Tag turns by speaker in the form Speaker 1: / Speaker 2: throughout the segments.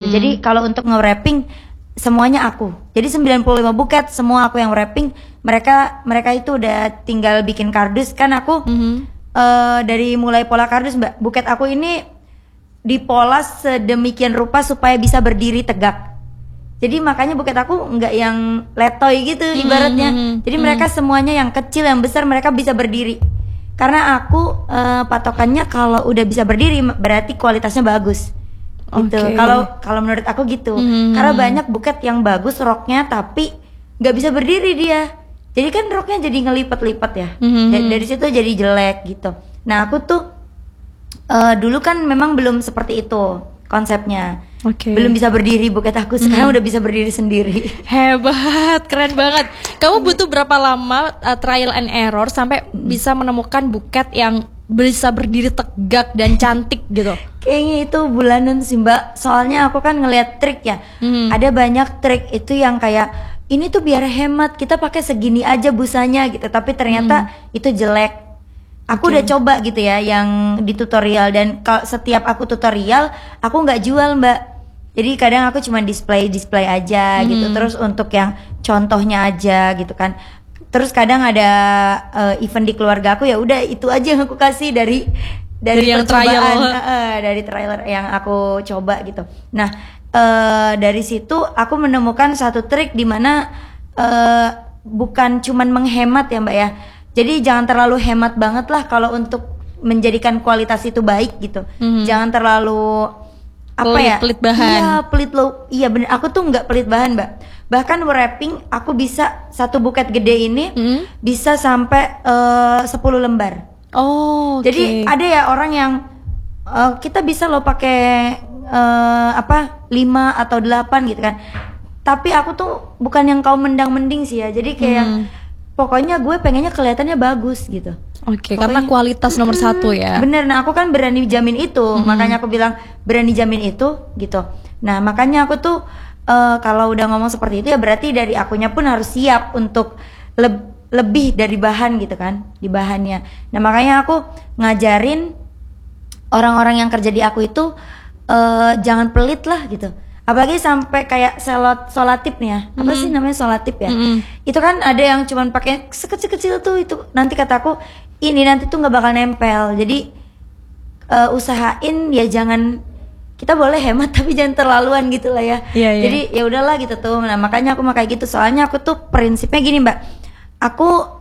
Speaker 1: Jadi kalau untuk nge-wrapping semuanya aku. Jadi 95 buket semua aku yang wrapping. Mereka itu udah tinggal bikin kardus. Kan aku dari mulai pola kardus Mbak, buket aku ini dipola sedemikian rupa supaya bisa berdiri tegak. Jadi makanya buket aku nggak yang letoy gitu ibaratnya. Jadi mereka semuanya yang kecil yang besar mereka bisa berdiri. Karena aku patokannya kalau udah bisa berdiri berarti kualitasnya bagus. Gitu. Kalau menurut aku gitu. Karena banyak buket yang bagus roknya tapi nggak bisa berdiri dia. Jadi kan roknya jadi ngelipet-lipet ya. Dari situ jadi jelek gitu. Nah aku tuh dulu kan memang belum seperti itu konsepnya. Belum bisa berdiri buket aku, sekarang udah bisa berdiri sendiri.
Speaker 2: Hebat, keren banget. Kamu butuh berapa lama trial and error sampai bisa menemukan buket yang bisa berdiri tegak dan cantik gitu?
Speaker 1: Kayaknya itu bulanan sih Mbak. Soalnya aku kan ngeliat trik ya. Ada banyak trik itu yang kayak ini tuh biar hemat kita pakai segini aja busanya gitu. Tapi ternyata itu jelek. Aku udah coba gitu ya yang di tutorial dan kalau setiap aku tutorial aku nggak jual Mbak. Jadi kadang aku cuma display aja gitu. Terus untuk yang contohnya aja gitu kan. Terus kadang ada event di keluarga aku ya udah itu aja yang aku kasih dari
Speaker 2: yang trial
Speaker 1: dari trailer yang aku coba gitu. Nah dari situ aku menemukan satu trik di mana bukan cuman menghemat ya Mbak ya. Jadi jangan terlalu hemat banget lah kalau untuk menjadikan kualitas itu baik gitu. Jangan terlalu
Speaker 2: pelit bahan.
Speaker 1: Iya pelit loh. Iya bener. Aku tuh nggak pelit bahan Mbak. Bahkan wrapping aku bisa satu buket gede ini bisa sampai 10 lembar. Jadi ada ya orang yang kita bisa loh pakai 5 atau 8 gitu kan. Tapi aku tuh bukan yang kaum mendang-mending sih ya. Jadi kayak pokoknya gue pengennya kelihatannya bagus gitu.
Speaker 2: Karena kualitas nomor satu ya.
Speaker 1: Bener, nah aku kan berani jamin itu. Makanya aku bilang berani jamin itu gitu. Nah makanya aku tuh kalau udah ngomong seperti itu ya berarti dari akunya pun harus siap untuk lebih dari bahan gitu kan. Di bahannya. Nah makanya aku ngajarin orang-orang yang kerja di aku itu jangan pelit lah gitu. Apalagi sampai kayak solatip nih ya. Apa sih namanya solatip ya? Itu kan ada yang cuman pakai sekecil-kecil tuh itu. Nanti kataku ini nanti tuh nggak bakal nempel. Jadi usahain ya jangan, kita boleh hemat tapi jangan terlaluan gitu lah ya. Jadi ya udahlah gitu tuh. Nah makanya aku kayak gitu. Soalnya aku tuh prinsipnya gini Mbak. Aku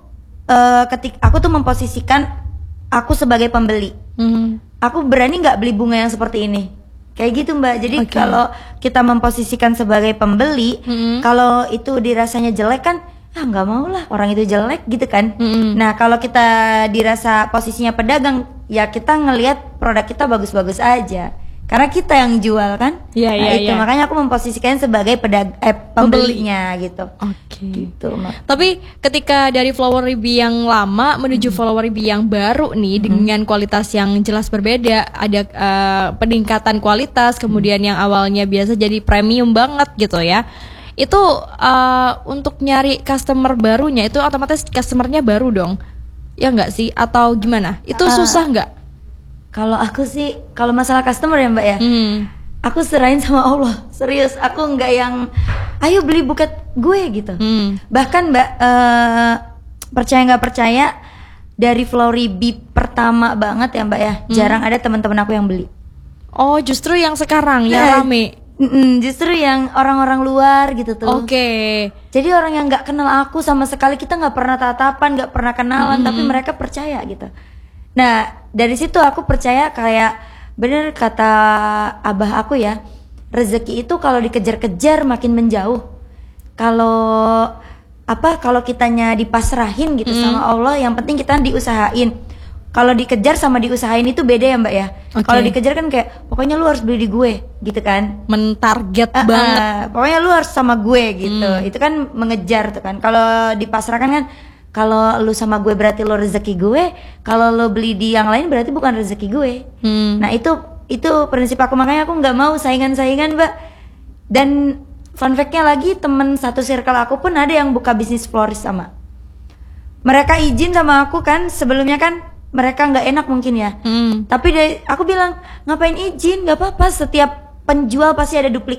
Speaker 1: aku tuh memposisikan aku sebagai pembeli. Aku berani nggak beli bunga yang seperti ini. Kayak gitu Mbak. Jadi kalau kita memposisikan sebagai pembeli, kalau itu dirasanya jelek kan, nggak mau lah orang itu jelek gitu kan. Nah kalau kita dirasa posisinya pedagang, ya kita ngelihat produk kita bagus-bagus aja. Karena kita yang jual kan. Itu makanya aku memposisikan sebagai pembelinya gitu. Gitu.
Speaker 2: Tapi ketika dari Flowery yang lama menuju Flowery yang baru nih dengan kualitas yang jelas berbeda, ada peningkatan kualitas, kemudian yang awalnya biasa jadi premium banget gitu ya. Itu untuk nyari customer barunya itu otomatis customernya baru dong. Ya nggak sih? Atau gimana? Itu susah nggak?
Speaker 1: Kalau aku sih, kalau masalah customer ya Mbak ya, aku serahin sama Allah. Serius, aku nggak yang ayo beli buket gue gitu. Bahkan Mbak, percaya nggak percaya, dari Flowery pertama banget ya Mbak ya, jarang ada teman-teman aku yang beli.
Speaker 2: Oh justru yang sekarang yang rame.
Speaker 1: Justru yang orang-orang luar gitu tuh. Jadi orang yang nggak kenal aku sama sekali, kita nggak pernah tatapan, nggak pernah kenalan, tapi mereka percaya gitu. Nah dari situ aku percaya kayak bener kata abah aku ya, rezeki itu kalau dikejar-kejar makin menjauh. Kalau kalau kitanya dipasrahin gitu sama Allah, yang penting kita diusahain. Kalau dikejar sama diusahain itu beda ya Mbak ya. Kalau dikejar kan kayak pokoknya lu harus beli di gue gitu kan,
Speaker 2: mentarget banget.
Speaker 1: Pokoknya lu harus sama gue gitu. Itu kan mengejar tuh kan. Kalau dipasrahkan kan, kalau lu sama gue berarti lu rezeki gue, kalau lu beli di yang lain berarti bukan rezeki gue. Nah itu prinsip aku, makanya aku nggak mau saingan-saingan Mbak. Dan fun fact-nya lagi, temen satu circle aku pun ada yang buka bisnis florist sama. Mereka izin sama aku kan, sebelumnya kan mereka nggak enak mungkin ya. Tapi aku bilang ngapain izin, nggak apa-apa, setiap penjual pasti ada